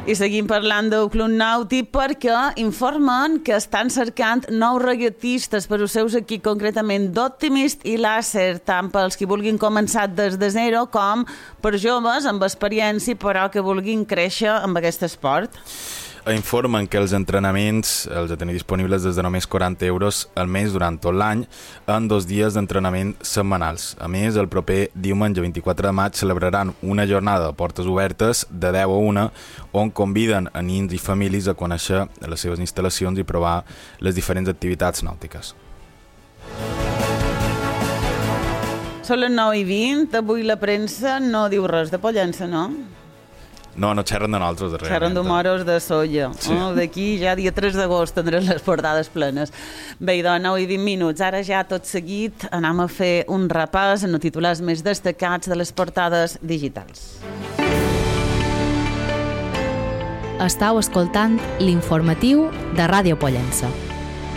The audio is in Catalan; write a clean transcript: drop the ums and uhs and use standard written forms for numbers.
I seguim parlant del Club Nàutic perquè informen que estan cercant nous regatistes per als seus equips, concretament d'Optimist i Làser, tant pels que vulguin començar des de zero com per joves amb experiència però que vulguin créixer amb aquest esport. Informen que els entrenaments els de tenir disponibles des de només 40 euros al mes durant tot l'any en 2 dies d'entrenament setmanals. A més, el proper diumenge 24 de maig celebraran una jornada de portes obertes de 10 a 1 on conviden a nins i famílies a conèixer les seves instal·lacions i provar les diferents activitats nàutiques. Són les 9:20, avui la premsa no diu res de Pollença, no? No xerren de nosaltres, darrerament. Xerren d'humoros de Solla. Sí. D'aquí ja dia 3 d'agost tindrem les portades plenes. Bé, doncs 9:20. Ara ja tot seguit anem a fer un repàs en els titulars més destacats de les portades digitals. Estau escoltant l'informatiu de Ràdio Pollença.